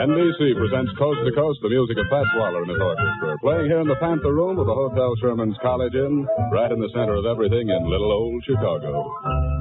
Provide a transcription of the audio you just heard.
NBC presents Coast to Coast, the music of Fats Waller and his orchestra, playing here in the Panther Room of the Hotel Sherman's College Inn, right in the center of everything in little old Chicago.